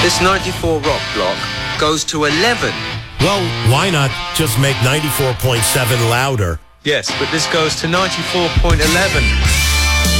This 94 rock block goes to 11. Well, why not just make 94.7 louder? Yes, but this goes to 94.11.